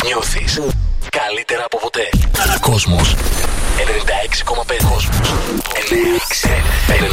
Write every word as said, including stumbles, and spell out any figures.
Νιώθεις καλύτερα από ποτέ. Κόσμος ενενήντα έξι κόμμα πέντε. Κόσμος ενενήντα έξι κόμμα πέντε.